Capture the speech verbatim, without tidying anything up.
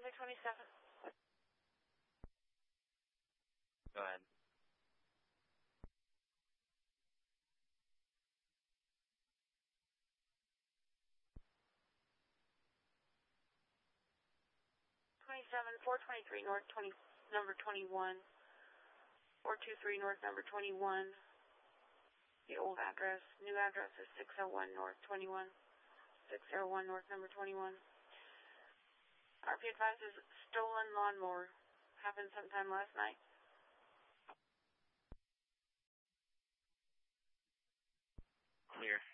traffic twenty-seven. Go ahead. twenty-seven, four twenty-three North, twenty, number twenty-one. four two three North, number twenty-one. The old address. New address is six oh one North, twenty-one. six oh one North, number twenty-one. R P advises stolen lawnmower. Happened sometime last night. Clear.